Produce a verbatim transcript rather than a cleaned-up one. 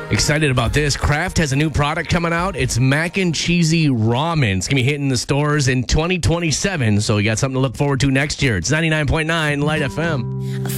Excited about this. Kraft has a new product coming out. It's mac and cheesy ramen. It's going to be hitting the stores in twenty twenty-seven, so we got something to look forward to next year. It's ninety-nine point nine Light F M.